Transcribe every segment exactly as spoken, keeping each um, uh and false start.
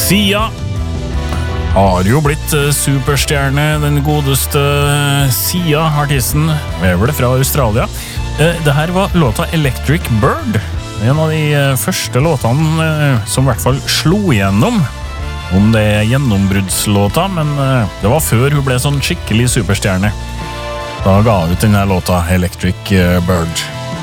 Sia har jo blitt superstjerne, den godeste Sia-artisten, er vel fra Australia. Det her var låta Electric Bird, en av de første låtene som i hvert fall slo igjennom. Om det er gjennombruddslåta, men det var før hun ble sånn skikkelig superstjerne. Da ga hun ut denne låta Electric Bird.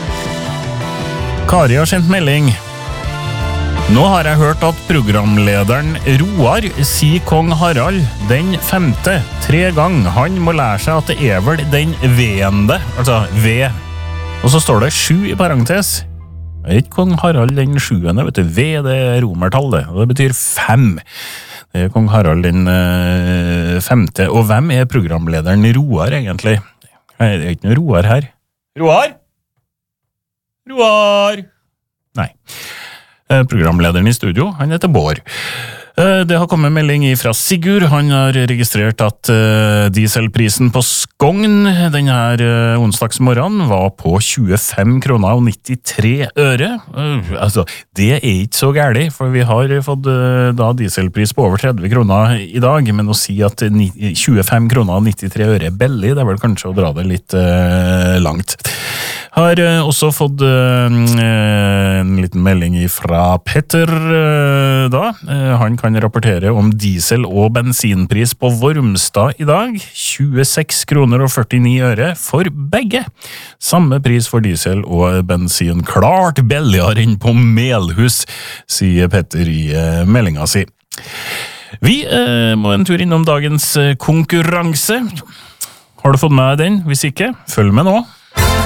Kari har sendt melding. Nå har jeg hørt at programlederen Roar sier kong Harald den femte tre gang. Han må lære seg at det er vel den veende, altså V. Og så står det sju i parentes. Det er ikke kong Harald den sjuende, vet du. V, det er romertallet, og det betyr fem. Det er kong Harald den uh, femte. Og hvem er programlederen Roar egentlig? Det er ikke noe Roar her. Roar? Roar? Nei. Programlederen i studio, han heter Bård. Det har kommet melding fra Sigurd. Han har registrert at dieselprisen på Skogn denne onsdagsmorgenen var på tjuefem kroner og nittitre øre. Altså, det er ikke så gærlig, for vi har fått da dieselpris på over tretti kroner i dag, men å si at tjuefem kroner og nittitre øre er billig, det er vel kanskje å dra det litt langt. Har også fått en liten melding fra Petter da. Han kan rapportere om diesel- og bensinpris på Vormstad i dag. tjueseks kroner og førtini øre for begge. Samme pris for diesel og bensin. Klart billigere enn på Melhus, sier Petter i meldinga si. Vi må en tur innom dagens konkurranse. Har du fått med den? Hvis ikke, følg med nå.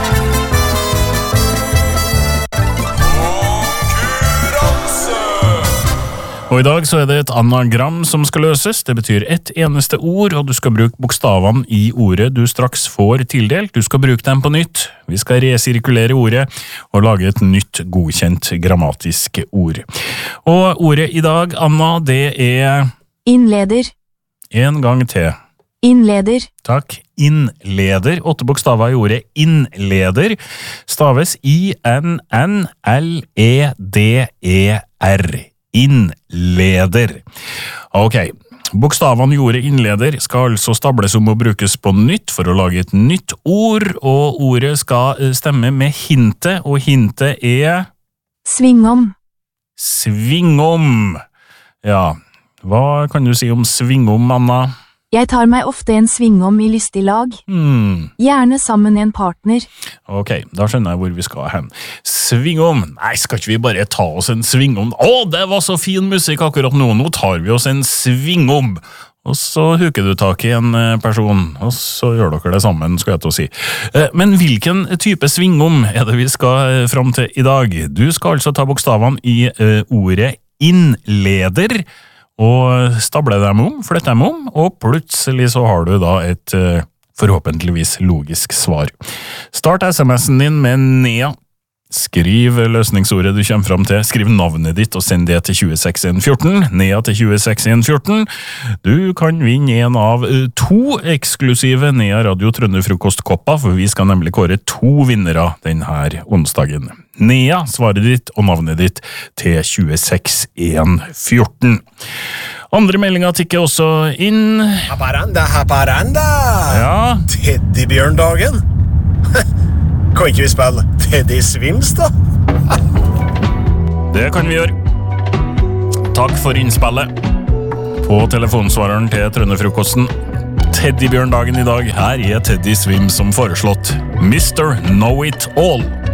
Og i dag så er det et anagram som skal løses. Det betyr ett eneste ord, og du skal bruke bokstavene i ordet du straks får tildelt. Du skal bruke dem på nytt. Vi skal resirkulere ordet og lage et nytt godkjent grammatisk ord. Og ordet i dag, Anna, det er... Innleder. En gang til. Innleder. Takk. Innleder. Åtte bokstaver i ordet innleder. Staves I N N L E D E R. Innleder. Ok, bokstavene i ordet innleder skal altså stables om å brukes på nytt for å lage et nytt ord, og ordet skal stemme med hintet, og hintet er... Svingom. Svingom. Ja, hva kan du si om svingom, Anna? Jeg tar meg ofte en svingom i lystig lag. Hmm. Gjerne sammen med en partner. Ok, da skjønner jeg hvor vi skal hen. Svingom. Nei, skal ikke vi bare ta oss en svingom? Å, det var så fin musikk akkurat nå. Nå tar vi oss en svingom. Og så huker du tak i en person, og så gjør dere det sammen, skal jeg til å si. Men hvilken type svingom er det vi skal fram til i dag? Du skal altså ta bokstavene i ordet innleder, og stable dem om, flytte dem om, og plutselig så har du da et uh, forhåpentligvis logisk svar. Start sms'en din med Nea. Skriv løsningsordet du kommer fram til, skriv navnet ditt og send det til tjueseks en fjorten, Nea til tjueseks en fjorten. Du kan vinne en av to eksklusive Nea Radio Trønderfrokostkopper, for vi skal nemlig kåre to vinnere denne onsdagen. Nea, svaret ditt og navnet ditt til tjueseks en fjorten. Andre meldinger tikker også inn. Haparanda, haparanda! Ja? Teddybjørndagen? Kan ikke vi spille Teddy Swims, da? Det kan vi gjøre. Takk for innspillet på telefonsvareren til Trønderfrokosten. Teddybjørndagen i dag. Her er Teddy Swim som foreslått. mister Know It All.